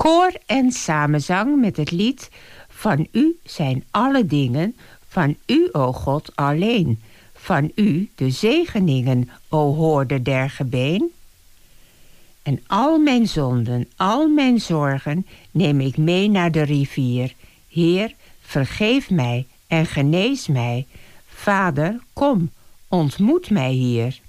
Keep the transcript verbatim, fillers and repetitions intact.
Koor en samenzang met het lied Van u zijn alle dingen, van u, o God, alleen. Van u de zegeningen, o hoorder der gebeen. En al mijn zonden, al mijn zorgen neem ik mee naar de rivier. Heer, vergeef mij en genees mij. Vader, kom, ontmoet mij hier.